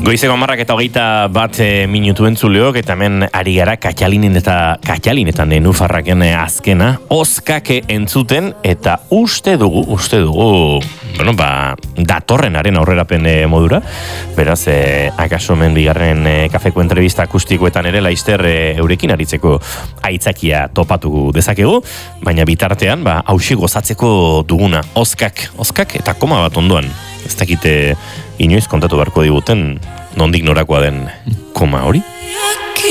Goizeko 10:21 minutu entzuleok, eta hemen ari gara Katalininetan Nenufarraken azkena, Oskake entzuten, eta uste dugu, bueno, datorrenaren aurrerapen modura, beraz, akaso hemen bigarren kafeko entrevista akustikoetan ere Laister eurekin aritzeko aitzakia topatu dezakegu, baina bitartean, hausi gozatzeko duguna, Oskak eta koma bat ondoan. Ez dakite inoiz kontatu beharko diguten nondik norakoa den koma hori.